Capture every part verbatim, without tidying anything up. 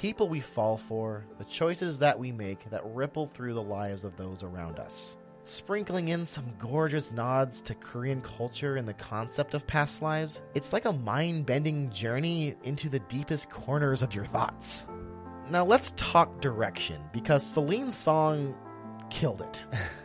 people we fall for, the choices that we make that ripple through the lives of those around us. Sprinkling in some gorgeous nods to Korean culture and the concept of past lives, it's like a mind-bending journey into the deepest corners of your thoughts. Now let's talk direction, because Celine's song killed it.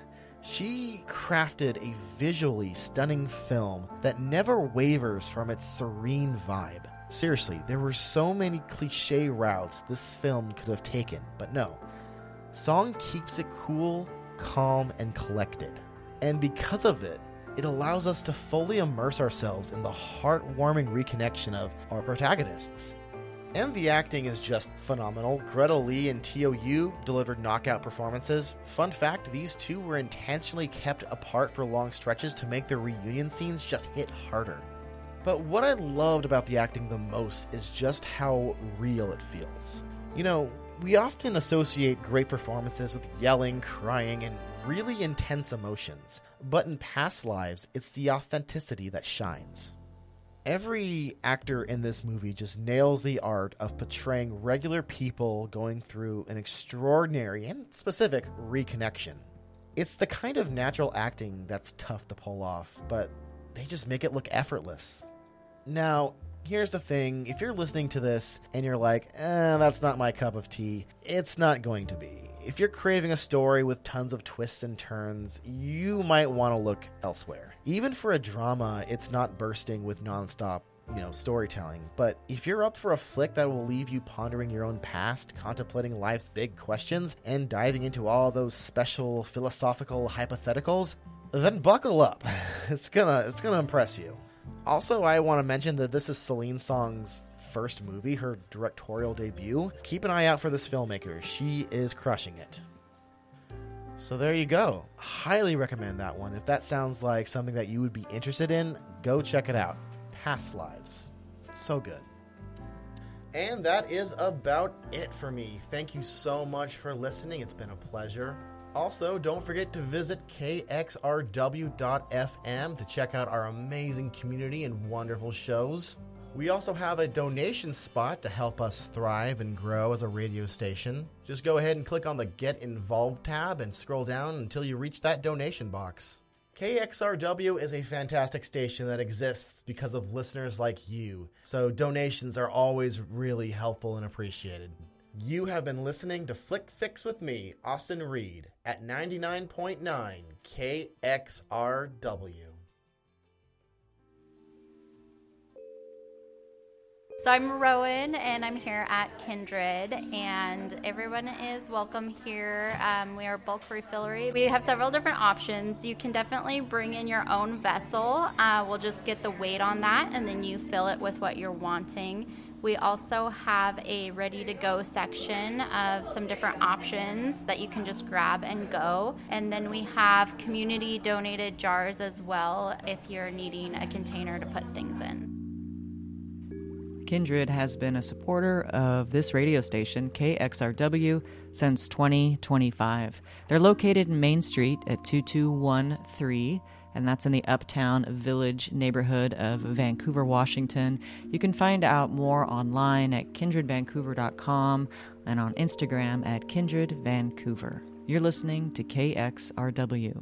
She crafted a visually stunning film that never wavers from its serene vibe. Seriously, there were so many cliche routes this film could have taken, but no. Song keeps it cool, calm, and collected. And because of it, it allows us to fully immerse ourselves in the heartwarming reconnection of our protagonists. And the acting is just phenomenal. Greta Lee and T O U delivered knockout performances. Fun fact, these two were intentionally kept apart for long stretches to make their reunion scenes just hit harder. But what I loved about the acting the most is just how real it feels. You know, we often associate great performances with yelling, crying, and really intense emotions. But in past lives, it's the authenticity that shines. Every actor in this movie just nails the art of portraying regular people going through an extraordinary and specific reconnection. It's the kind of natural acting that's tough to pull off, but they just make it look effortless. Now, here's the thing, if you're listening to this and you're like, eh, that's not my cup of tea, it's not going to be. If you're craving a story with tons of twists and turns, you might want to look elsewhere. Even for a drama, it's not bursting with nonstop, you know, storytelling. But if you're up for a flick that will leave you pondering your own past, contemplating life's big questions, and diving into all those special philosophical hypotheticals, then buckle up. It's gonna, it's gonna impress you. Also, I want to mention that this is Celine Song's first movie, her directorial debut. Keep an eye out for this filmmaker. She is crushing it. So there you go. Highly recommend that one. If that sounds like something that you would be interested in, go check it out. Past Lives. So good. And that is about it for me. Thank you so much for listening. It's been a pleasure. Also, don't forget to visit K X R W dot F M to check out our amazing community and wonderful shows. We also have a donation spot to help us thrive and grow as a radio station. Just go ahead and click on the Get Involved tab and scroll down until you reach that donation box. K X R W is a fantastic station that exists because of listeners like you, so donations are always really helpful and appreciated. You have been listening to Flick Fix with me, Austin Reed, at ninety-nine point nine K X R W. So I'm Rowan, and I'm here at Kindred, and everyone is welcome here. Um, we are bulk refillery. We have several different options. You can definitely bring in your own vessel. Uh, we'll just get the weight on that, and then you fill it with what you're wanting. We also have a ready-to-go section of some different options that you can just grab and go. And then we have community-donated jars as well if you're needing a container to put things in. Kindred has been a supporter of this radio station, K X R W, since twenty twenty-five. They're located in Main Street at two two one three, and that's in the Uptown Village neighborhood of Vancouver, Washington. You can find out more online at kindred vancouver dot com and on Instagram at kindred vancouver. You're listening to K X R W.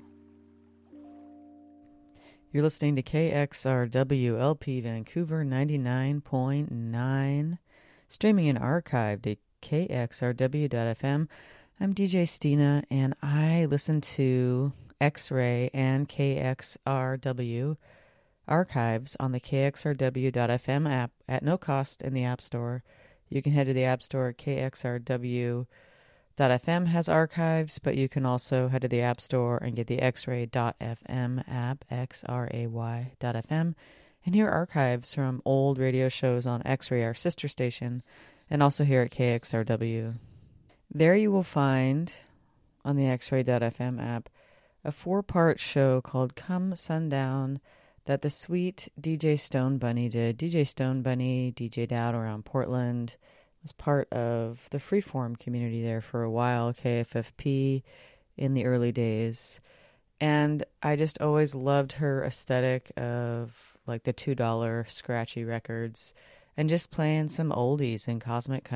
You're listening to K X R W L P Vancouver ninety-nine point nine, streaming and archived at K X R W dot F M. I'm D J Stina, and I listen to X-Ray and K X R W archives on the K X R W dot F M app at no cost in the App Store. You can head to the App Store. K X R W dot F M has archives, but you can also head to the App Store and get the X-Ray dot F M app, X R A Y dot F M, and hear archives from old radio shows on X-Ray, our sister station, and also here at K X R W. There you will find, on the X Ray dot F M app, a four-part show called Come Sundown that the sweet D J Stone Bunny did. D J Stone Bunny D J'd out around Portland, was part of the Freeform community there for a while, K F F P, in the early days. And I just always loved her aesthetic of like the two dollar scratchy records and just playing some oldies and cosmic